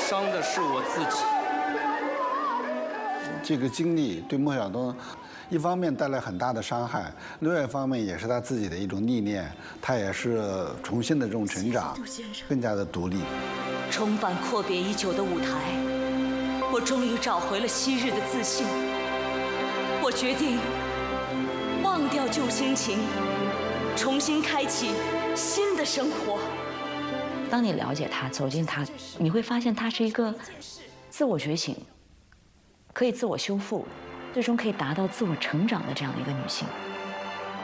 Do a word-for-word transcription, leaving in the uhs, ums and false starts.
伤的是我自己。 这个经历对莫晓东，一方面带来很大的伤害，另外一方面也是他自己的一种历练，他也是重新的这种成长，更加的独立。 重返阔别已久的舞台，我终于找回了昔日的自信。我决定忘掉旧心情，重新开启新的生活。 当你了解她，走进她，你会发现她是一个自我觉醒，可以自我修复，最终可以达到自我成长的这样的一个女性。